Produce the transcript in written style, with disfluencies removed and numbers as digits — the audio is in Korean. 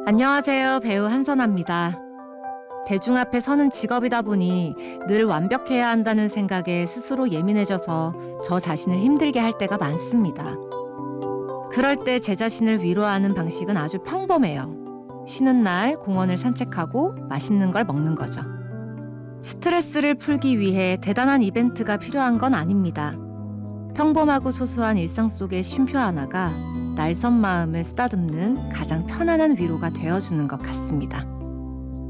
안녕하세요. 배우 한선아입니다. 대중 앞에 서는 직업이다 보니 늘 완벽해야 한다는 생각에 스스로 예민해져서 저 자신을 힘들게 할 때가 많습니다. 그럴 때 제 자신을 위로하는 방식은 아주 평범해요. 쉬는 날 공원을 산책하고 맛있는 걸 먹는 거죠. 스트레스를 풀기 위해 대단한 이벤트가 필요한 건 아닙니다. 평범하고 소소한 일상 속의 쉼표 하나가 날선 마음을 쓰다듬는 가장 편안한 위로가 되어주는 것 같습니다.